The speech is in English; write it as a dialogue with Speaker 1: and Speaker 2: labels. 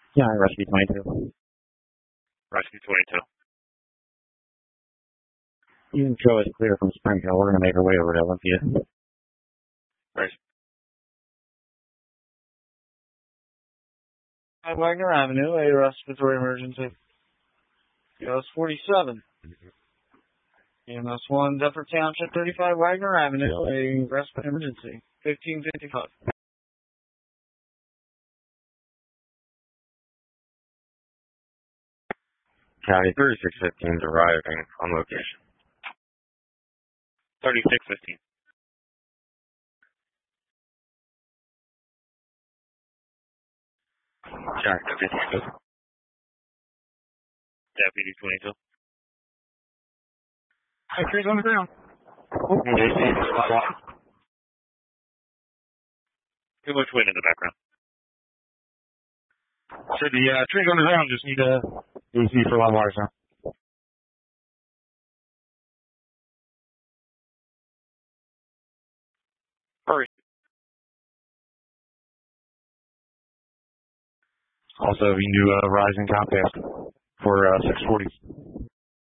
Speaker 1: Yeah, Rescue 22.
Speaker 2: Rescue 22.
Speaker 1: You can show us clear from Springfield. We're going to make our way over to Olympia.
Speaker 2: Right.
Speaker 3: Wagner Avenue, a respiratory emergency. EMS 47. EMS 1, Deptford Township, 35 Wagner Avenue, a respiratory emergency. 1555.
Speaker 1: County 3615 is arriving on location.
Speaker 2: 3615.
Speaker 1: Jack 52.
Speaker 2: Deputy 22.
Speaker 3: Hey, trees on the ground.
Speaker 2: Too much wind in the background.
Speaker 1: Said the trees on the ground just need AC for one wire, sir.
Speaker 2: Hurry.
Speaker 1: Also, you can do a rising Comcast for 640.